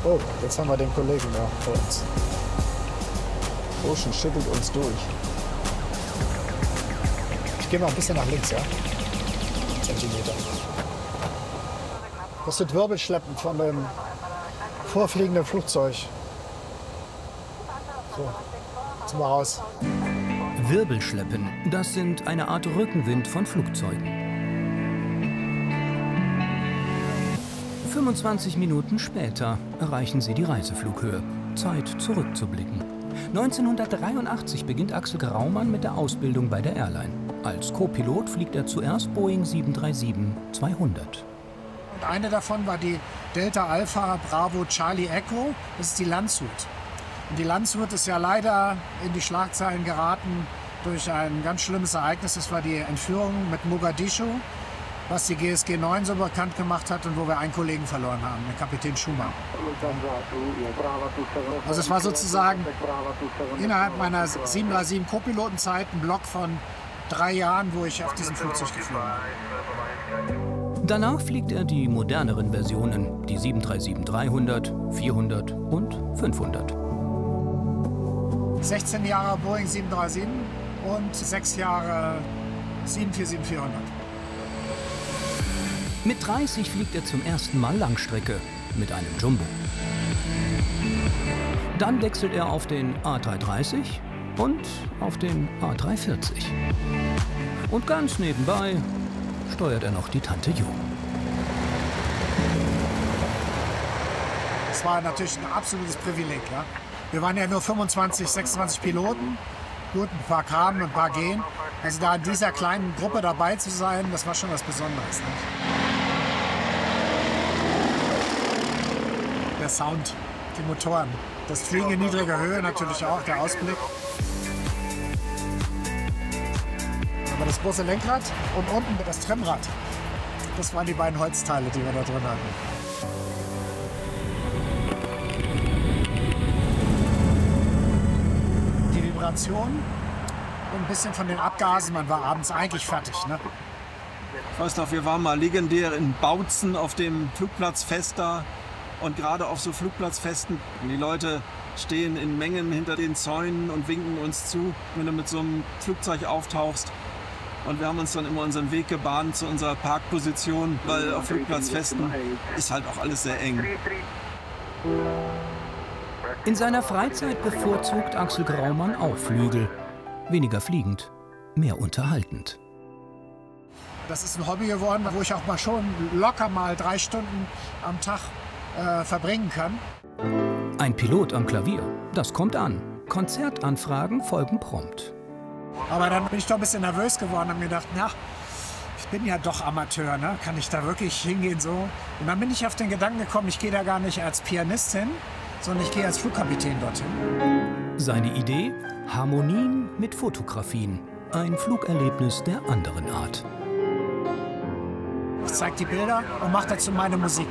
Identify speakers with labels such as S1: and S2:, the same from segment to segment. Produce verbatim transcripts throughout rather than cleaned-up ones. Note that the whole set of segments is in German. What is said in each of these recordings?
S1: Oh, jetzt haben wir den Kollegen da vor uns. Ocean schüttelt uns durch. Ich gehe mal ein bisschen nach links, ja? Zentimeter. Das sind Wirbelschleppen von dem vorfliegenden Flugzeug. So, jetzt sind wir raus.
S2: Wirbelschleppen, das sind eine Art Rückenwind von Flugzeugen. fünfundzwanzig Minuten später erreichen sie die Reiseflughöhe. Zeit zurückzublicken. neunzehnhundertdreiundachtzig beginnt Axel Graumann mit der Ausbildung bei der Airline. Als Co-Pilot fliegt er zuerst Boeing sieben drei sieben zweihundert.
S1: Und eine davon war die Delta Alpha Bravo Charlie Echo, das ist die Landshut. Und die Landshut ist ja leider in die Schlagzeilen geraten durch ein ganz schlimmes Ereignis. Das war die Entführung mit Mogadischu, was die G S G neun so bekannt gemacht hat und wo wir einen Kollegen verloren haben, den Kapitän Schumann. Also es war sozusagen innerhalb meiner sieben drei sieben Co-Pilotenzeit ein Block von drei Jahren, wo ich auf diesem Flugzeug geflogen habe.
S2: Danach fliegt er die moderneren Versionen, die sieben drei sieben dreihundert, vierhundert und fünfhundert.
S1: sechzehn Jahre Boeing sieben drei sieben und sechs Jahre sieben vier sieben vierhundert.
S2: Mit dreißig fliegt er zum ersten Mal Langstrecke mit einem Jumbo. Dann wechselt er auf den A drei dreißig und auf den A drei vierzig. Und ganz nebenbei steuert er noch die Tante Jo.
S1: Das war natürlich ein absolutes Privileg. Ja? Wir waren ja nur fünfundzwanzig, sechsundzwanzig Piloten. Gut, ein paar kamen, ein paar gehen. Also da in dieser kleinen Gruppe dabei zu sein, das war schon was Besonderes. Ne? Der Sound, die Motoren, das Fliegen in niedriger Höhe natürlich auch, der Ausblick. Aber das große Lenkrad und unten das Trimmrad, das waren die beiden Holzteile, die wir da drin hatten. Die Vibration und ein bisschen von den Abgasen, man war abends eigentlich fertig. Ne?
S3: Ich weiß noch, wir waren mal legendär in Bautzen auf dem Flugplatzfest da. Und gerade auf so Flugplatzfesten, die Leute stehen in Mengen hinter den Zäunen und winken uns zu, wenn du mit so einem Flugzeug auftauchst. Und wir haben uns dann immer unseren Weg gebahnt zu unserer Parkposition, weil auf Flugplatzfesten ist halt auch alles sehr eng.
S2: In seiner Freizeit bevorzugt Axel Graumann auch Flügel. Weniger fliegend, mehr unterhaltend.
S1: Das ist ein Hobby geworden, wo ich auch mal schon locker mal drei Stunden am Tag äh, verbringen kann.
S2: Ein Pilot am Klavier, das kommt an. Konzertanfragen folgen prompt.
S1: Aber dann bin ich doch ein bisschen nervös geworden und mir gedacht, na, ich bin ja doch Amateur, ne? Kann ich da wirklich hingehen so? Und dann bin ich auf den Gedanken gekommen, ich gehe da gar nicht als Pianist hin, sondern ich gehe als Flugkapitän dorthin.
S2: Seine Idee? Harmonien mit Fotografien. Ein Flugerlebnis der anderen Art.
S1: Ich zeige die Bilder und mache dazu meine Musik.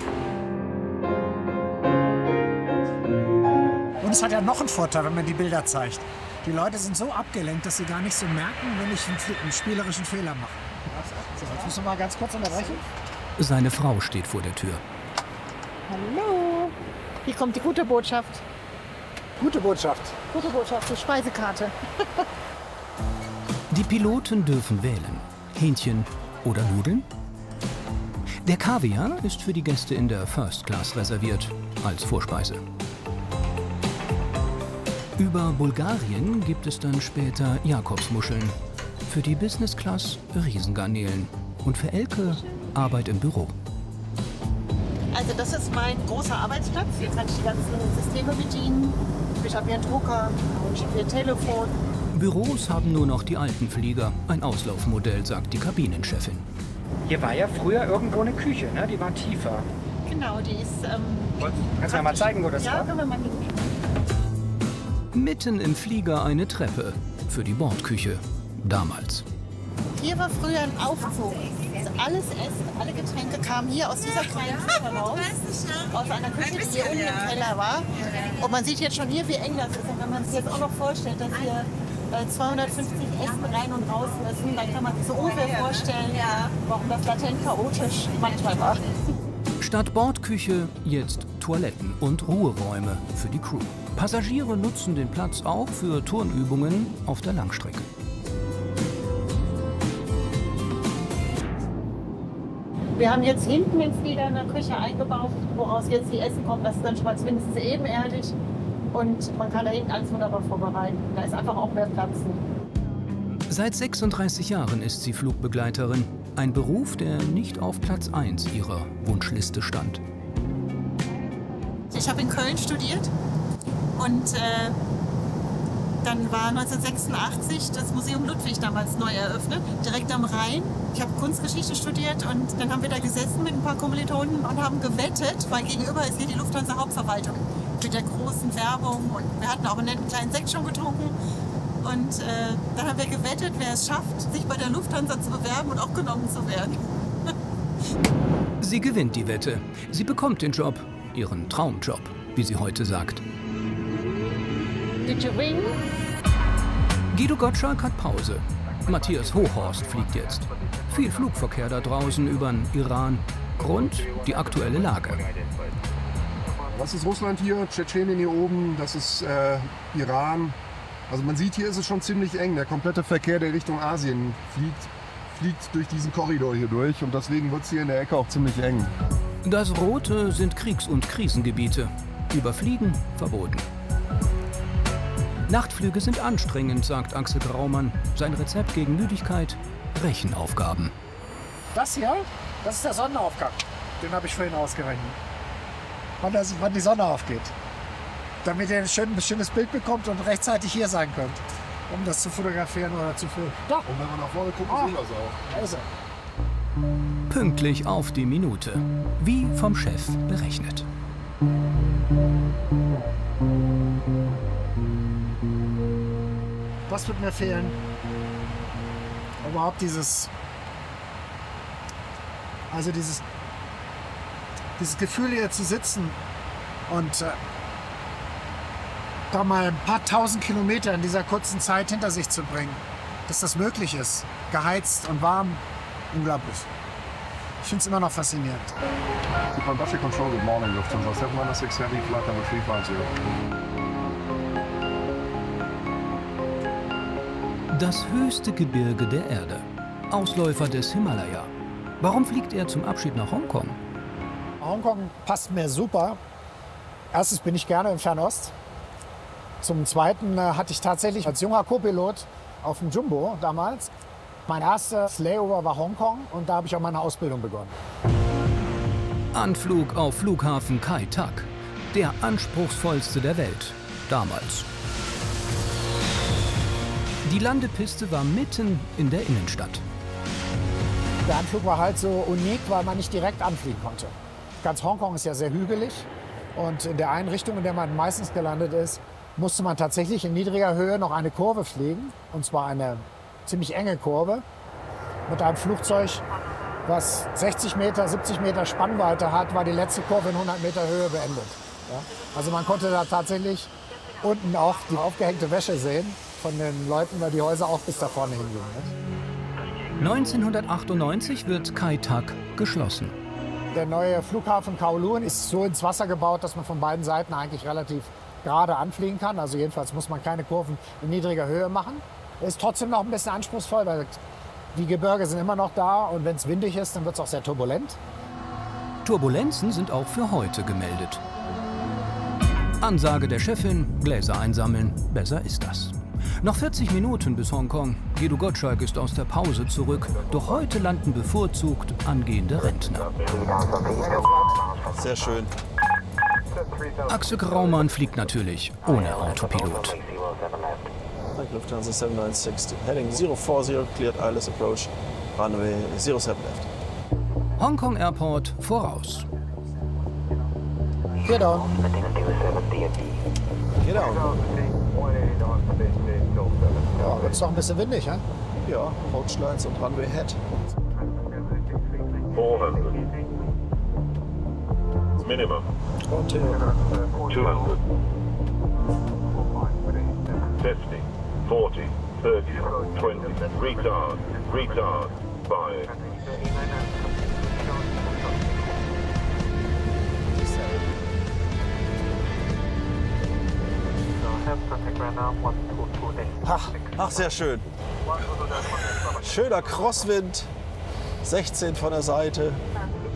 S1: Und es hat ja noch einen Vorteil, wenn man die Bilder zeigt. Die Leute sind so abgelenkt, dass sie gar nicht so merken, wenn ich einen, einen spielerischen Fehler mache. So, jetzt müssen wir mal ganz kurz unterbrechen.
S2: Seine Frau steht vor der Tür.
S4: Hallo. Hier kommt die gute Botschaft.
S1: Gute Botschaft.
S4: Gute Botschaft, die Speisekarte.
S2: Die Piloten dürfen wählen. Hähnchen oder Nudeln? Der Kaviar ist für die Gäste in der First Class reserviert, als Vorspeise. Über Bulgarien gibt es dann später Jakobsmuscheln. Für die Business Class Riesengarnelen. Und für Elke Arbeit im Büro.
S4: Also das ist mein großer Arbeitsplatz. Hier kann ich die ganzen Systeme bedienen. Ich habe hier einen Drucker, ich habe hier ein Telefon.
S2: Büros haben nur noch die alten Flieger. Ein Auslaufmodell, sagt die Kabinenchefin.
S5: Hier war ja früher irgendwo eine Küche, ne? Die war tiefer.
S4: Genau, die ist... Ähm,
S5: Kannst du mir mal zeigen, wo das
S4: ja,
S5: war?
S4: können wir mal hin.
S2: Mitten im Flieger eine Treppe für die Bordküche. Damals.
S4: Hier war früher ein Aufzug. Also alles Essen, alle Getränke kamen hier aus dieser kleinen Küche raus. Aus einer Küche, die hier unten im Keller war. Und man sieht jetzt schon hier, wie eng das ist. Und wenn man sich jetzt auch noch vorstellt, dass hier äh, zweihundertfünfzig Essen rein und raus müssen, dann kann man sich so ungefähr vorstellen, warum das latent chaotisch manchmal war.
S2: Statt Bordküche jetzt Toiletten und Ruheräume für die Crew. Passagiere nutzen den Platz auch für Turnübungen auf der Langstrecke.
S4: Wir haben jetzt hinten jetzt wieder eine Küche eingebaut, woraus jetzt die Essen kommen. Das ist dann schon mal mindestens ebenerdig. Und man kann da hinten alles wunderbar vorbereiten. Da ist einfach auch mehr Platz.
S2: Seit sechsunddreißig Jahren ist sie Flugbegleiterin. Ein Beruf, der nicht auf Platz eins ihrer Wunschliste stand.
S4: Ich habe in Köln studiert und äh, dann war neunzehnhundertsechsundachtzig das Museum Ludwig damals neu eröffnet, direkt am Rhein. Ich habe Kunstgeschichte studiert und dann haben wir da gesessen mit ein paar Kommilitonen und haben gewettet, weil gegenüber ist hier die Lufthansa Hauptverwaltung mit der großen Werbung und wir hatten auch einen netten kleinen Sekt schon getrunken. Und äh, dann haben wir gewettet, wer es schafft, sich bei der Lufthansa zu bewerben und auch genommen zu werden.
S2: Sie gewinnt die Wette. Sie bekommt den Job, ihren Traumjob, wie sie heute sagt.
S4: Did you win?
S2: Guido Gottschalk hat Pause. Matthias Hochhorst fliegt jetzt. Viel Flugverkehr da draußen über den Iran. Grund die aktuelle Lage.
S6: Das ist Russland hier, Tschetschenien hier oben, das ist äh, Iran. Also man sieht, hier ist es schon ziemlich eng. Der komplette Verkehr, der Richtung Asien fliegt, fliegt durch diesen Korridor hier durch. Und deswegen wird es hier in der Ecke auch ziemlich eng.
S2: Das Rote sind Kriegs- und Krisengebiete. Überfliegen verboten. Nachtflüge sind anstrengend, sagt Axel Graumann. Sein Rezept gegen Müdigkeit? Rechenaufgaben.
S1: Das hier, das ist der Sonnenaufgang. Den habe ich vorhin ausgerechnet. Wann, das, wann die Sonne aufgeht. Damit ihr ein schön, schönes Bild bekommt und rechtzeitig hier sein könnt, um das zu fotografieren oder zu filmen. Da.
S6: Und wenn wir nach vorne gucken,
S1: Oh.
S6: sehen wir es auch.
S1: Also.
S2: Pünktlich auf die Minute. Wie vom Chef berechnet.
S1: Was wird mir fehlen? Überhaupt dieses, also dieses, dieses Gefühl hier zu sitzen und äh, da mal ein paar tausend Kilometer in dieser kurzen Zeit hinter sich zu bringen, dass das möglich ist, geheizt und warm, unglaublich. Ich finde es immer noch faszinierend.
S6: Conductor Control, good morning, Lufthansa seven one six Heavy, Flight number three five zero.
S2: Das höchste Gebirge der Erde. Ausläufer des Himalaya. Warum fliegt er zum Abschied nach Hongkong?
S1: Hongkong passt mir super. Erstens bin ich gerne in Fernost. Zum Zweiten äh, hatte ich tatsächlich als junger Co-Pilot auf dem Jumbo damals. Mein erstes Layover war Hongkong und da habe ich auch meine Ausbildung begonnen.
S2: Anflug auf Flughafen Kai Tak. Der anspruchsvollste der Welt. Damals. Die Landepiste war mitten in der Innenstadt.
S1: Der Anflug war halt so unik, weil man nicht direkt anfliegen konnte. Ganz Hongkong ist ja sehr hügelig und in der einen Richtung, in der man meistens gelandet ist, musste man tatsächlich in niedriger Höhe noch eine Kurve fliegen. Und zwar eine ziemlich enge Kurve mit einem Flugzeug, was sechzig Meter, siebzig Meter Spannweite hat, war die letzte Kurve in hundert Meter Höhe beendet. Ja? Also man konnte da tatsächlich unten auch die aufgehängte Wäsche sehen von den Leuten, weil die Häuser auch bis da vorne hingehen. Ne?
S2: neunzehnhundertachtundneunzig wird Kai Tak geschlossen.
S1: Der neue Flughafen Kowloon ist so ins Wasser gebaut, dass man von beiden Seiten eigentlich relativ gerade anfliegen kann. Also jedenfalls muss man keine Kurven in niedriger Höhe machen. Ist trotzdem noch ein bisschen anspruchsvoll, weil die Gebirge sind immer noch da und wenn es windig ist, dann wird es auch sehr turbulent.
S2: Turbulenzen sind auch für heute gemeldet. Ansage der Chefin, Gläser einsammeln, besser ist das. Noch vierzig Minuten bis Hongkong. Guido Gottschalk ist aus der Pause zurück. Doch heute landen bevorzugt angehende Rentner.
S3: Sehr schön.
S2: Axel Graumann fliegt natürlich ohne Autopilot.
S7: Lufthansa seven nine six, heading zero four zero, cleared I L S approach, runway zero seven left.
S2: Hongkong Airport voraus.
S1: Get on.
S7: Get down.
S1: Ja, wird es doch ein bisschen windig, ja?
S7: Ja, Approach-Lines und Runway Head.
S8: four hundred. Minimum.
S7: Hotel.
S8: two hundred. fifty. forty. thirty. twenty. Retard. Retard. five.
S7: Ach, ach, sehr schön. Schöner Crosswind, sechzehn von der Seite.